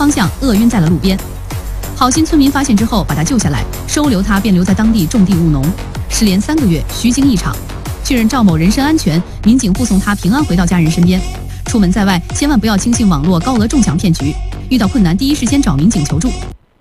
方向饿晕在了路边。好心村民发现之后把他救下来，收留他便留在当地种地务农。失联3个月，虚惊一场。确认赵某人身安全，民警护送他平安回到家人身边。出门在外，千万不要轻信网络高额中奖骗局，遇到困难第一时间找民警求助。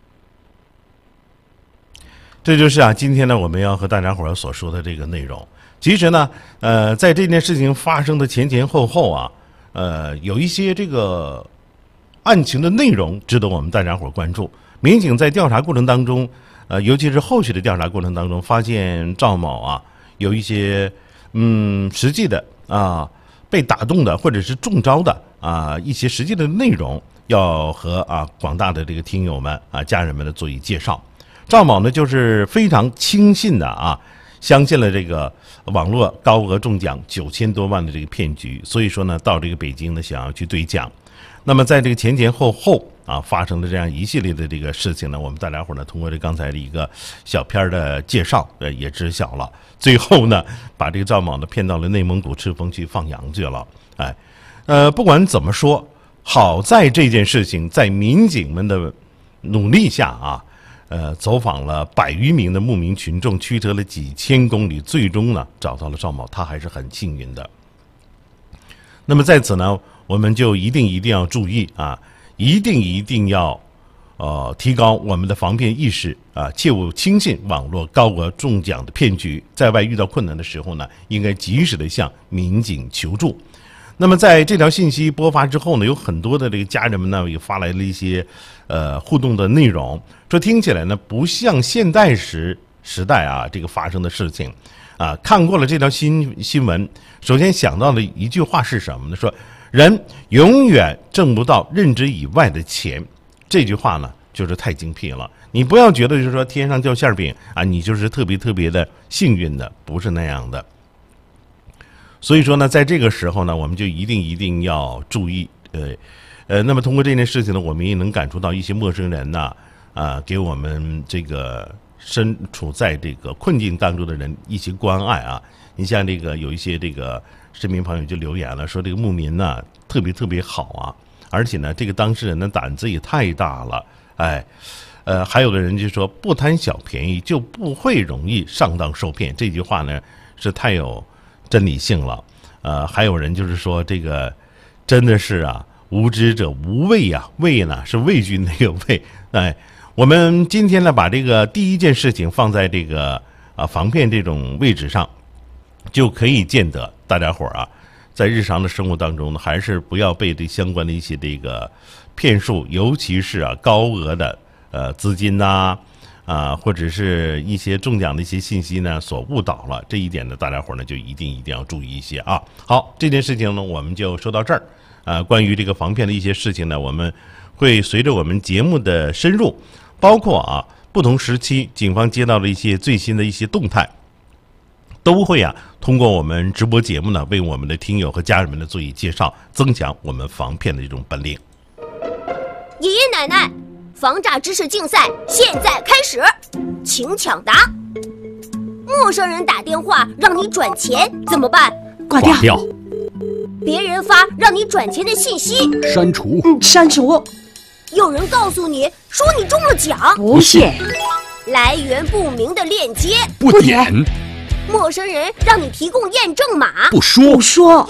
这就是今天呢我们要和大家伙儿所说的这个内容。其实呢，在这件事情发生的前前后后有一些这个案情的内容值得我们大家伙儿关注。民警在调查过程当中，尤其是后续的调查过程当中，发现赵某有一些实际的被打动的或者是中招的一些实际的内容，要和广大的这个听友们家人们的做一介绍。赵某呢就是非常轻信的相信了这个网络高额中奖9000多万的这个骗局，所以说呢到这个北京呢想要去兑奖。那么在这个前前后后发生了这样一系列的这个事情呢，我们大家伙呢通过这刚才的一个小片的介绍也知晓了。最后呢把这个赵某呢骗到了内蒙古赤峰去放羊去了。不管怎么说，好在这件事情在民警们的努力下走访了100余名的牧民群众，驱车了几千公里，最终呢找到了赵某，他还是很幸运的。那么在此呢，我们就一定要注意一定要提高我们的防骗意识切勿轻信网络高额中奖的骗局，在外遇到困难的时候呢，应该及时的向民警求助。那么在这条信息播发之后呢，有很多的这个家人们呢也发来了一些互动的内容，说听起来呢不像现代时代这个发生的事情看过了这条新闻，首先想到的一句话是什么呢？说人永远挣不到认知以外的钱。这句话呢就是太精辟了，你不要觉得就是说天上掉馅饼你就是特别的幸运的，不是那样的。所以说呢，在这个时候呢，我们就一定要注意。那么通过这件事情呢，我们也能感触到一些陌生人给我们这个身处在这个困境当中的人一些关爱你像这个有一些这个市民朋友就留言了，说这个牧民特别好而且呢，这个当事人的胆子也太大了。还有的人就说不贪小便宜就不会容易上当受骗，这句话呢是太有真理性了。还有人就是说这个真的是无知者无畏畏呢是畏惧那个畏。我们今天呢把这个第一件事情放在这个防骗这种位置上，就可以见得大家伙在日常的生活当中呢，还是不要被这相关的一些这个骗术，尤其是高额的资金或者是一些中奖的一些信息呢所误导了。这一点呢，大家伙呢就一定要注意一些好，这件事情呢我们就说到这儿。关于这个防骗的一些事情呢，我们会随着我们节目的深入，包括不同时期警方接到的一些最新的一些动态，都会通过我们直播节目呢为我们的听友和家人们的做一介绍，增强我们防骗的这种本领。 爷爷奶奶，防诈知识竞赛现在开始，请抢答。陌生人打电话让你转钱怎么办？ 挂掉。 别人发让你转钱的信息， 删除。 删除。 有人告诉你说你中了奖， 不信。 来源不明的链接， 不点。 陌生人让你提供验证码， 不说。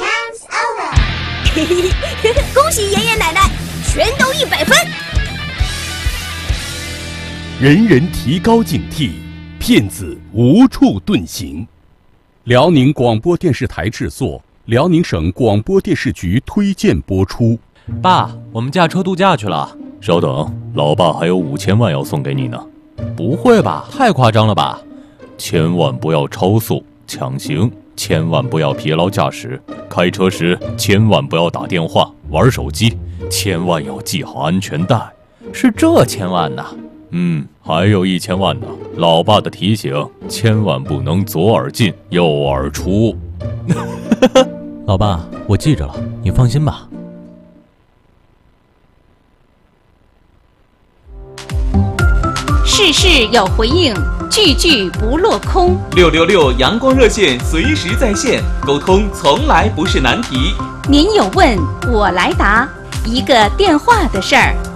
恭喜爷爷奶奶，全都100分。 人人提高警惕，骗子无处遁形。辽宁广播电视台制作，辽宁省广播电视局推荐播出。 爸，我们驾车度假去了。稍等，老爸还有5000万要送给你呢。不会吧，太夸张了吧。千万不要超速、抢行，千万不要疲劳驾驶。开车时千万不要打电话、玩手机，千万要系好安全带。是这千万呢？还有1000万呢。老爸的提醒，千万不能左耳进右耳出。 老爸，我记着了，你放心吧。 事事有回应，句句不落空。 666阳光热线随时在线，沟通从来不是难题。 您有问，我来答，一个电话的事儿。